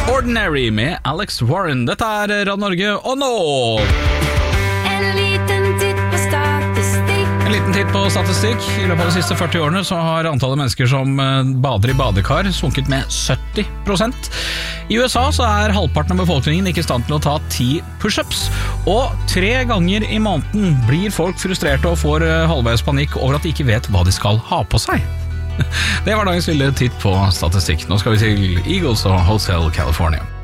Ordinary med Alex Warren. Dette er Radio Norge, og nå En liten titt på statistikk. I løpet av de siste 40 årene så har antallet mennesker som bader i badekar sunket med 70%. I USA så er halvparten av befolkningen ikke i stand til å ta 10 push-ups, og 3 ganger i måneden blir folk frustrerte og får halvveis panikk over at de ikke vet hva de skal ha på seg. Det var dagens lille titt på statistikk. Nå skal vi til Eagles og Hotel California.